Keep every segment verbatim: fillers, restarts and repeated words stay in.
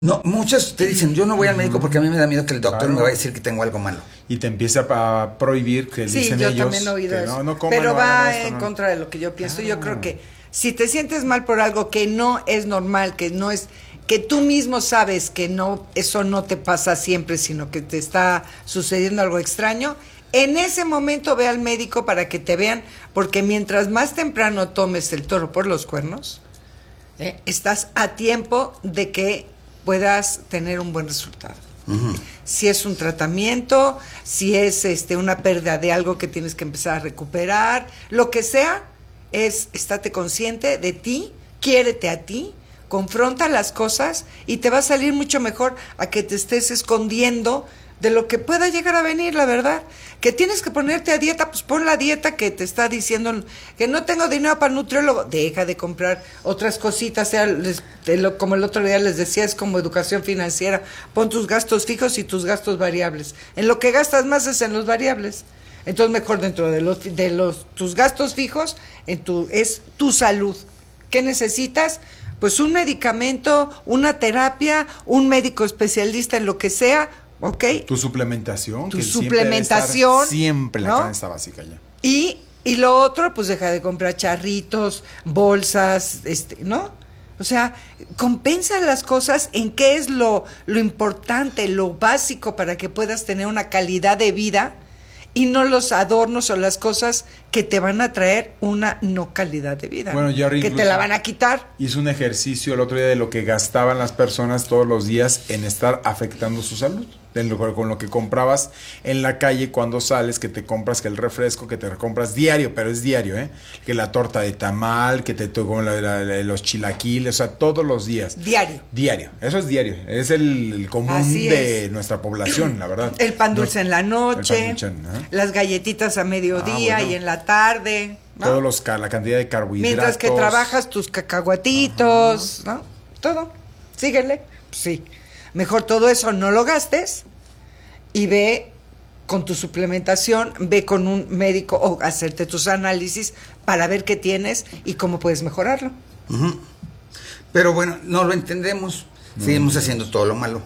No, muchos te dicen, yo no voy al médico porque a mí me da miedo que el doctor Claro. me vaya a decir que tengo algo malo. Y te empieza a prohibir, que Sí, dicen yo ellos, también he oído que eso. no, no coman, pero no va hagan esto, en no. contra de lo que yo pienso. Claro. Yo creo que si te sientes mal por algo que no es normal, que no es, que tú mismo sabes que no, eso no te pasa siempre, sino que te está sucediendo algo extraño, en ese momento ve al médico para que te vean, porque mientras más temprano tomes el toro por los cuernos, ¿eh? estás a tiempo de que puedas tener un buen resultado. Uh-huh. Si es un tratamiento, si es este una pérdida de algo que tienes que empezar a recuperar, lo que sea, es estate consciente de ti, quiérete a ti, confronta las cosas y te va a salir mucho mejor a que te estés escondiendo de lo que pueda llegar a venir, la verdad. Que tienes que ponerte a dieta, pues pon la dieta que te está diciendo que no tengo dinero para nutriólogo. Deja de comprar otras cositas, sea, les, lo, como el otro día les decía, es como educación financiera. Pon tus gastos fijos y tus gastos variables. En lo que gastas más es en los variables. Entonces mejor dentro de los de los tus gastos fijos en tu es tu salud. ¿Qué necesitas? Pues un medicamento, una terapia, un médico especialista en lo que sea. Okay. Tu suplementación. Tu que suplementación. Siempre, siempre ¿no? la canasta básica ya. Y, y lo otro, pues deja de comprar charritos, bolsas, este, ¿no? O sea, compensa las cosas en qué es lo, lo importante, lo básico para que puedas tener una calidad de vida y no los adornos o las cosas que te van a traer una no calidad de vida. Bueno, Jerry que te la van a quitar. Hizo un ejercicio el otro día de lo que gastaban las personas todos los días en estar afectando su salud. De lo, con lo que comprabas en la calle cuando sales, que te compras que el refresco, que te compras diario, pero es diario, ¿eh? Que la torta de tamal, que te tocó la, la, la, los chilaquiles, o sea, todos los días. Diario. Diario, eso es diario, es el, el común Así de es. nuestra población, la verdad. El pan dulce no, en la noche, dulce, ¿eh? Las galletitas a mediodía ah, bueno. y en la tarde. ¿no? Todos los, la cantidad de carbohidratos. Mientras que trabajas tus cacahuatitos, Ajá. ¿no? Todo, síguele, sí. Mejor todo eso no lo gastes y ve con tu suplementación, ve con un médico o hacerte tus análisis para ver qué tienes y cómo puedes mejorarlo. Uh-huh. Pero bueno, no lo entendemos, uh-huh. seguimos haciendo todo lo malo.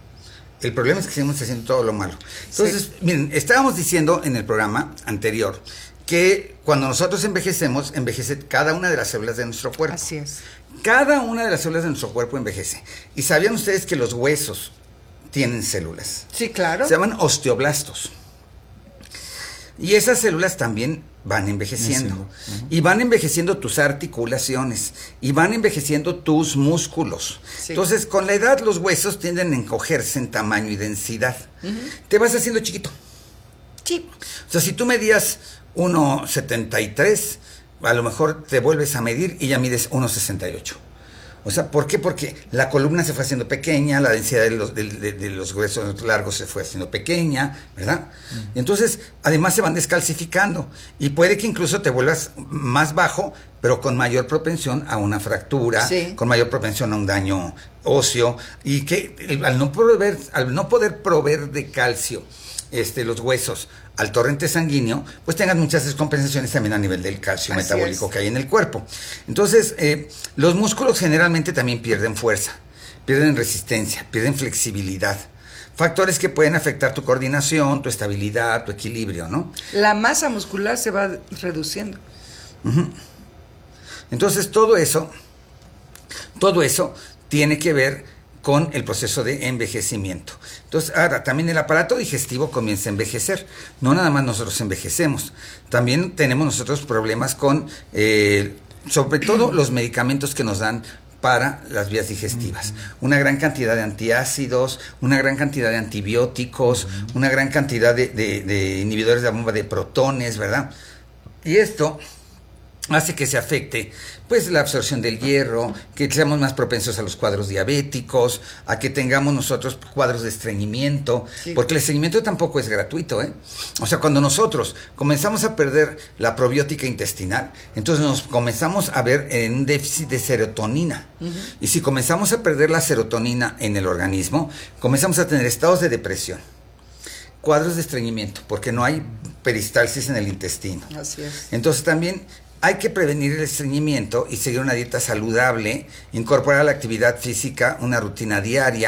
El problema es que seguimos haciendo todo lo malo. Entonces, sí. miren, estábamos diciendo en el programa anterior que cuando nosotros envejecemos, envejece cada una de las células de nuestro cuerpo. Así es. Cada una de las células de nuestro cuerpo envejece. ¿Y sabían ustedes que los huesos tienen células? Sí, claro. Se llaman osteoblastos. Y esas células también van envejeciendo. Sí, uh-huh. Y van envejeciendo tus articulaciones. Y van envejeciendo tus músculos. Sí. Entonces, con la edad, los huesos tienden a encogerse en tamaño y densidad. Uh-huh. Te vas haciendo chiquito. Sí. O sea, si tú medías uno setenta y tres, a lo mejor te vuelves a medir y ya mides uno sesenta y ocho. O sea, ¿por qué? Porque la columna se fue haciendo pequeña, la densidad de los, de, de, de los huesos largos se fue haciendo pequeña, ¿verdad? Uh-huh. Y entonces, además se van descalcificando y puede que incluso te vuelvas más bajo, pero con mayor propensión a una fractura, sí. con mayor propensión a un daño óseo y que al no poder, al no poder proveer de calcio este, los huesos al torrente sanguíneo, pues tengan muchas descompensaciones también a nivel del calcio Así metabólico es. que hay en el cuerpo. Entonces, eh, los músculos generalmente también pierden fuerza, pierden resistencia, pierden flexibilidad. Factores que pueden afectar tu coordinación, tu estabilidad, tu equilibrio, ¿no? La masa muscular se va reduciendo. Uh-huh. Entonces, todo eso, todo eso tiene que ver con el proceso de envejecimiento. Entonces, ahora, también el aparato digestivo comienza a envejecer. No nada más nosotros envejecemos. También tenemos nosotros problemas con, eh, sobre todo, los medicamentos que nos dan para las vías digestivas. Una gran cantidad de antiácidos, una gran cantidad de antibióticos, una gran cantidad de, de, de inhibidores de la bomba de protones, ¿verdad? Y esto hace que se afecte pues la absorción del hierro, que seamos más propensos a los cuadros diabéticos, a que tengamos nosotros cuadros de estreñimiento, sí. porque el estreñimiento tampoco es gratuito, ¿eh? O sea, cuando nosotros comenzamos a perder la probiótica intestinal, entonces nos comenzamos a ver en un déficit de serotonina. Uh-huh. Y si comenzamos a perder la serotonina en el organismo, comenzamos a tener estados de depresión, cuadros de estreñimiento, porque no hay peristalsis en el intestino. Así es. Entonces también hay que prevenir el estreñimiento y seguir una dieta saludable, incorporar la actividad física, una rutina diaria,